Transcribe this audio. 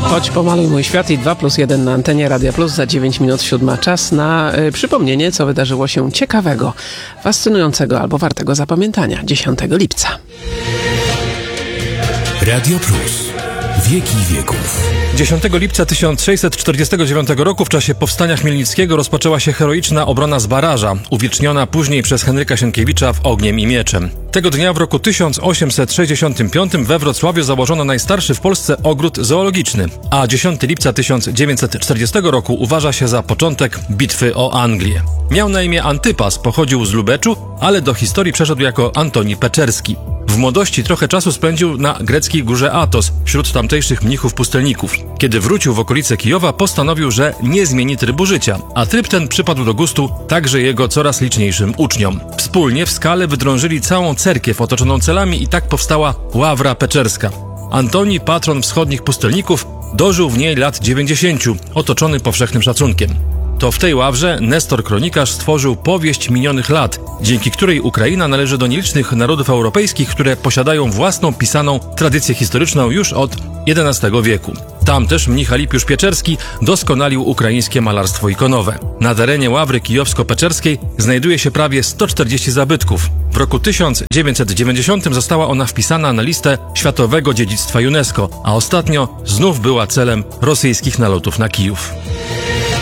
Chodź pomaluj mój świat i 2+1 na antenie Radia Plus za 9 minut 7. Czas na przypomnienie, co wydarzyło się ciekawego, fascynującego albo wartego zapamiętania 10 lipca. Radio Plus. Wieki wieków. 10 lipca 1649 roku w czasie powstania chmielnickiego rozpoczęła się heroiczna obrona Zbaraża, uwieczniona później przez Henryka Sienkiewicza w Ogniem i Mieczem. Tego dnia w roku 1865 we Wrocławiu założono najstarszy w Polsce ogród zoologiczny, a 10 lipca 1940 roku uważa się za początek bitwy o Anglię. Miał na imię Antypas, pochodził z Lubeczu, ale do historii przeszedł jako Antoni Peczerski. W młodości trochę czasu spędził na greckiej górze Athos wśród tamtejszych mnichów-pustelników. Kiedy wrócił w okolice Kijowa, postanowił, że nie zmieni trybu życia, a tryb ten przypadł do gustu także jego coraz liczniejszym uczniom. Wspólnie w skale wydrążyli całą cerkiew otoczoną celami i tak powstała Ławra Peczerska. Antoni, patron wschodnich pustelników, dożył w niej lat 90, otoczony powszechnym szacunkiem. To w tej ławrze Nestor Kronikarz stworzył powieść minionych lat, dzięki której Ukraina należy do nielicznych narodów europejskich, które posiadają własną pisaną tradycję historyczną już od XI wieku. Tam też mnich Alipiusz Pieczerski doskonalił ukraińskie malarstwo ikonowe. Na terenie Ławry Kijowsko-Peczerskiej znajduje się prawie 140 zabytków. W roku 1990 została ona wpisana na listę Światowego Dziedzictwa UNESCO, a ostatnio znów była celem rosyjskich nalotów na Kijów.